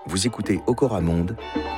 Vous écoutez Okora Monde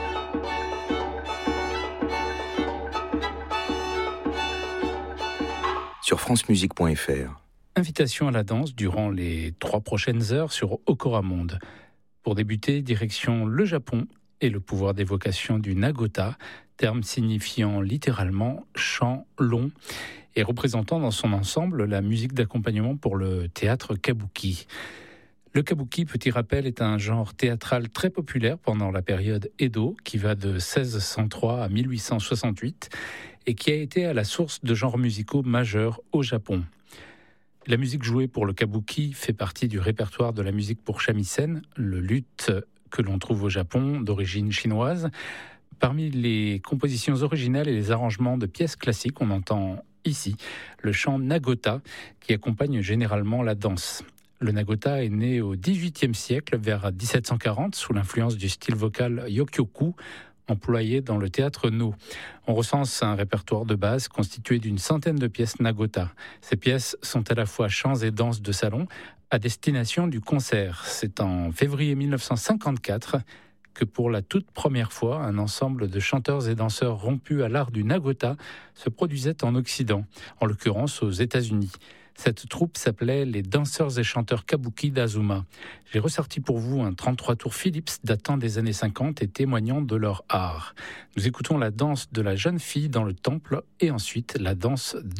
sur francemusique.fr. Invitation à la danse durant les 3 prochaines heures sur Okora Monde. Pour débuter, direction le Japon et le pouvoir d'évocation du nagota, terme signifiant littéralement chant long et représentant dans son ensemble la musique d'accompagnement pour le théâtre kabuki. Le kabuki, petit rappel, est un genre théâtral très populaire pendant la période Edo, qui va de 1603 à 1868, et qui a été à la source de genres musicaux majeurs au Japon. La musique jouée pour le kabuki fait partie du répertoire de la musique pour shamisen, le luth que l'on trouve au Japon, d'origine chinoise. Parmi les compositions originales et les arrangements de pièces classiques, on entend ici le chant nagota, qui accompagne généralement la danse. Le nagota est né au XVIIIe siècle, vers 1740, sous l'influence du style vocal yokyoku, employé dans le théâtre No. On recense un répertoire de base constitué d'une centaine de pièces nagota. Ces pièces sont à la fois chants et danses de salon à destination du concert. C'est en février 1954 que pour la toute première fois, un ensemble de chanteurs et danseurs rompus à l'art du nagota se produisait en Occident, en l'occurrence aux États-Unis. Cette troupe s'appelait les danseurs et chanteurs kabuki d'Azuma. J'ai ressorti pour vous un 33 tours Philips datant des années 50 et témoignant de leur art. Nous écoutons la danse de la jeune fille dans le temple et ensuite la danse